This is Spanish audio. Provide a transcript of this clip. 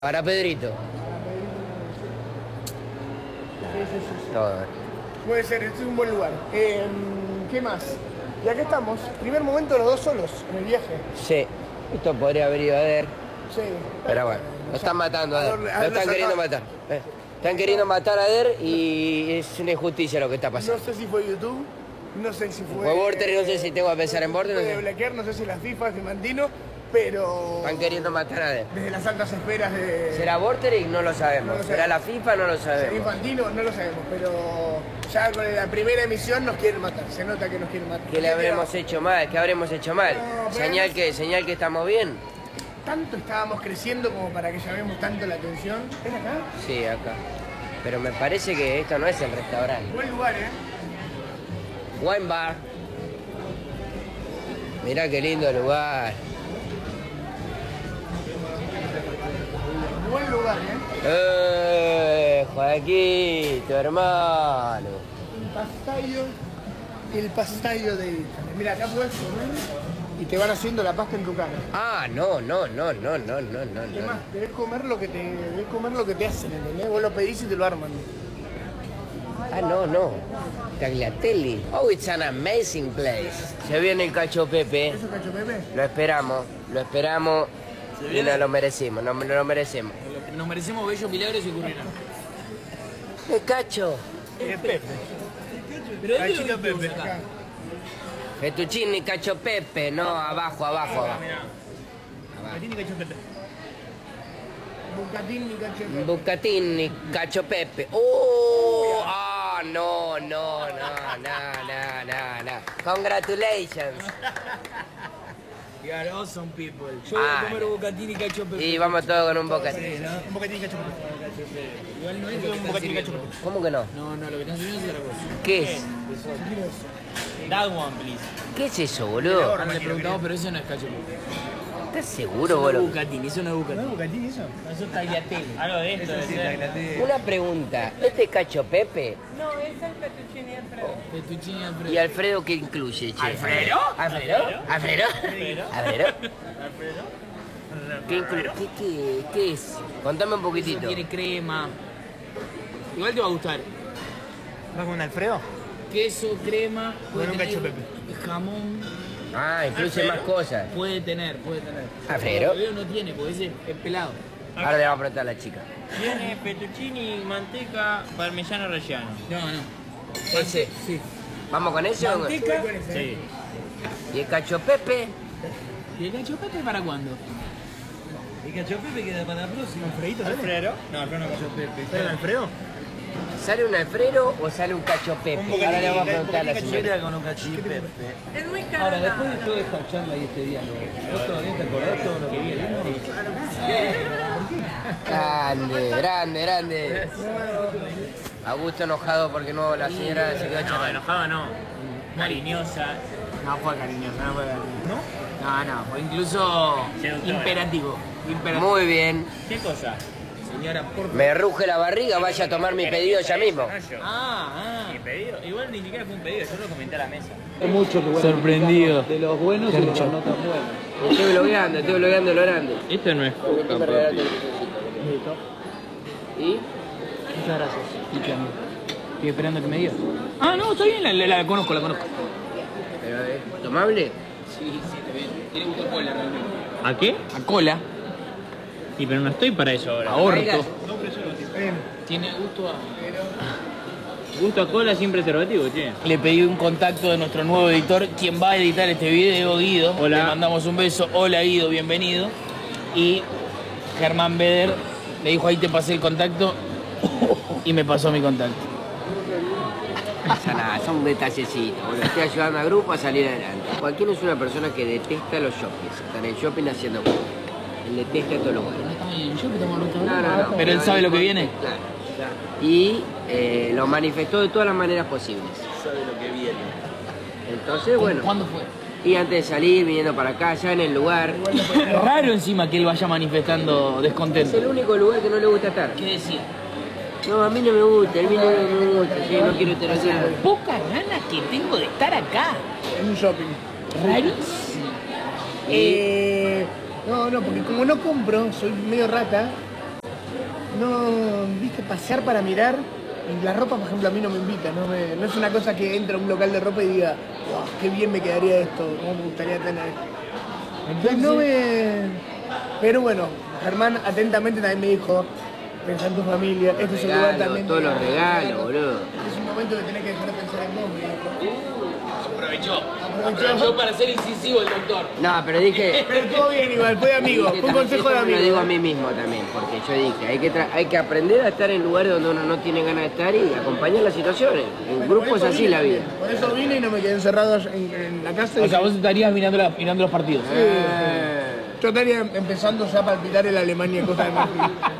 Para Pedrito. Sí. Todo. Puede ser, este es un buen lugar. ¿Qué más? Y acá estamos, primer momento los dos solos en el viaje. Sí, esto podría haber ido a ver, Sí. pero bueno, lo están matando a Der. Lo están sacado. queriendo matar. Están queriendo matar a Der y es una injusticia lo que está No pasando. sé si fue YouTube, no sé si fue... Fue Border y no sé si tengo que pensar en Border, no de sé. Blaquear, no sé si la FIFA es de Mantino, pero... Están queriendo matar a Der. Desde las altas esferas de... ¿Será Border? No lo sabemos. No lo ¿Será la sabemos. FIFA? No lo ¿Será sabemos. Infantino? No lo sabemos, pero ya con la primera emisión nos quieren matar, se nota que nos quieren matar. ¿Qué le habremos hecho mal? ¿Qué habremos hecho mal? No, pero- Señal que estamos bien. Tanto estábamos creciendo como para que llamemos tanto la atención. ¿Es acá? Sí, acá. Pero me parece que esto no es el restaurante. Buen lugar, Wine Bar. Mirá qué lindo lugar. Buen lugar, Joaquito, hermano. El pastaio de Italia. Mira, acá puedes comer y te van haciendo la pasta en tu cara. Ah, no. ¿Qué más? Debes comer lo que te hacen, ¿entendés? Vos lo pedís y te lo arman. Ah, no. Tagliatelli. Oh, it's an amazing place. Se viene el Cacho Pepe. ¿Eso cacho Pepe? Lo esperamos. Y nos lo merecimos, nos lo merecemos. Nos merecemos bellos milagros y ocurrirán. El Cacho. Es Pepe. Pero ¿dónde lo vimos acá? Fettuccini, Cacho Pepe. No, abajo. Martín y Cacho Pepe. Bucatini, cacho Pepe. Bucatini, Cacho Pepe. ¡Oh! ¡Ah, no! Congratulations. You are awesome people. Yo voy a comer Bucatini y Cacho Pepe. Y vamos todos con un bocatini. Sí, ¿no? Un Bucatini y Cacho Pepe. Igual no es un Bucatini y Cacho Pepe. ¿Cómo que no? No, lo que están sirviendo es otra cosa. ¿Qué es? That one, please. ¿Qué es eso, boludo? Ahora le preguntamos, pero eso no es Cacho Pepe. ¿Estás seguro, Eso no es boludo? Bucatini, eso no es Bucatini. ¿No es Bucatini eso? No, eso es tagliatelle. Algo de esto, sí, tagliatelle. Una pregunta. ¿Este es Cacho Pepe? No, es el fettuccine Alfredo. Fettuccine Alfredo. ¿Y Alfredo qué incluye, che? ¿Alfredo? ¿Alfredo? ¿Qué incluye? ¿Qué es? Contame un Eso poquitito. tiene crema. Igual te va a gustar. ¿Vas con un Alfredo? Queso, crema, puede Con un tener Cacho Pepe. jamón, Ah, incluye más cosas. puede tener. ¿Alfredo? Pero no tiene, porque ese es pelado. Ahora le vamos a preguntar a la chica. Tiene fettuccini, manteca, parmesano rellano. No. ¿Ese? Sí. ¿Vamos con ese o con- Manteca. Sí. ¿Y el Cacho Pepe? ¿Y el Cacho Pepe para cuándo? ¿Y Cacho Pepe queda para la próxima? ¿Alfredito? ¿Alfredo? No, Alfredo no. Cacho Pepe. ¿Sale el Alfredo? ¿Sale un Alfredo o sale un Cacho Pepe? Ahora le vamos a preguntar a la señora. con un Cacho Pepe. Es muy caro. Ahora, acá. después de toda esta charla y este diálogo, ¿vos todavía te acordás todo lo que viene? Grande. Augusto enojado porque no la señora se quedó No, charlando. enojada no. Cariñosa. No fue cariñoso, no fue cariñoso. No, fue incluso Seductora. imperativo. Muy bien. ¿Qué cosa? Señora, por favor. Me ruge la barriga, vaya a tomar mi pedido ya mismo. Mi pedido. Igual ni siquiera fue un pedido, yo lo comenté a la mesa. Sorprendido. De los buenos y de los no tan buenos. Estoy blogueando lo grande. Esto no es coca, papi. ¿Y? Muchas gracias. ¿Y qué, amigo? Estoy esperando que me diga. Ah, no, está bien, la conozco. Pero, ¿tomable? Sí, está bien. Tiene gusto a cola realmente. ¿A qué? A cola, Sí, pero no estoy para eso ahora. a orto. Traigas. Tiene gusto a... Gusto a cola sin preservativo, che. Le pedí un contacto de nuestro nuevo editor, quien va a editar este video, Guido. Hola. Le mandamos un beso. Hola, Guido, bienvenido. Y Germán Beder le dijo, ahí te pasé el contacto. Y me pasó mi contacto. Son detallecitos, boludo. Estoy ayudando al grupo a salir adelante. Joaquín es una persona que detesta los shoppings. Está en el shopping haciendo cosas. Él detesta todo lo bueno. No. Pero él sabe lo que viene. Claro. Y lo manifestó de todas las maneras posibles. Sabe lo que viene. Entonces, bueno. ¿Cuándo fue? Y antes de salir, viniendo para acá, ya en el lugar. Raro encima que él vaya manifestando Es descontento. el único lugar que no le gusta estar. ¿Qué decía? No, a mí no me gusta, a mí no me gusta, sí, no quiero estar así. Pocas ganas que tengo de estar acá. En un shopping. Rarísimo. No, porque como no compro, soy medio rata, viste, pasear para mirar. Y la ropa, por ejemplo, a mí no me invita, no es una cosa que entre a un local de ropa y diga, wow, qué bien me quedaría esto, cómo me gustaría tener esto. Entonces no me... Pero bueno, Germán atentamente también me dijo, pensá en tu familia, este es el lugar también. Todos los regalos, boludo. Es un momento que tenés que dejar de pensar en vos, me dijo. Aprovechó para ser incisivo el doctor. No, pero dije... Pero estuvo bien igual, fue de amigo, dije fue un también, consejo de esto me amigo. lo digo a mí mismo también, porque yo dije, hay que aprender a estar en lugares donde uno no tiene ganas de estar y acompañar las situaciones. En Bueno, grupo por es eso así vine la vida. también. Por eso vine y no me quedé encerrado en la casa. O sea, vos estarías mirando los partidos. Yo estaría empezando ya a palpitar en la Alemania, cosa de Madrid.